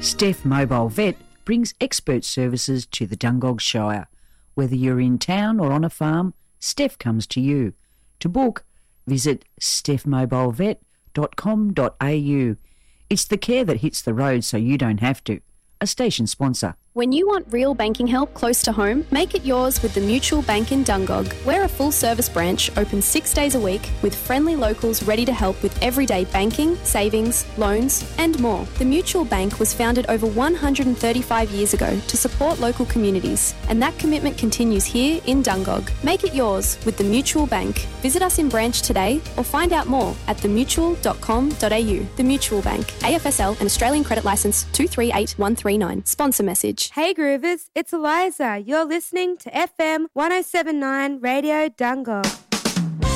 Steph Mobile Vet brings expert services to the Dungog Shire. Whether you're in town or on a farm, Steph comes to you. To book, visit stephmobilevet.com.au. It's the care that hits the road so you don't have to. A station sponsor. When you want real banking help close to home, make it yours with the Mutual Bank in Dungog. We're a full-service branch open 6 days a week with friendly locals ready to help with everyday banking, savings, loans and more. The Mutual Bank was founded over 135 years ago to support local communities, and that commitment continues here in Dungog. Make it yours with the Mutual Bank. Visit us in branch today or find out more at themutual.com.au. The Mutual Bank, AFSL and Australian Credit Licence 238139. Sponsor message. Hey Groovers, it's Eliza. You're listening to FM 1079 Radio Dungog.